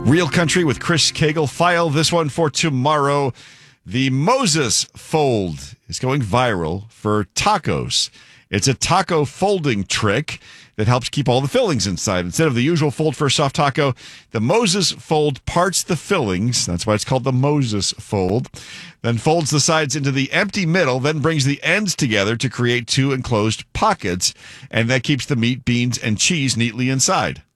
Real Country with Chris Cagle. File this one for tomorrow. The Moses fold is going viral for tacos. It's a taco folding trick that helps keep all the fillings inside. Instead of the usual fold for a soft taco, the Moses fold parts the fillings. That's why it's called the Moses fold. Then folds the sides into the empty middle, then brings the ends together to create two enclosed pockets, and that keeps the meat, beans, and cheese neatly inside.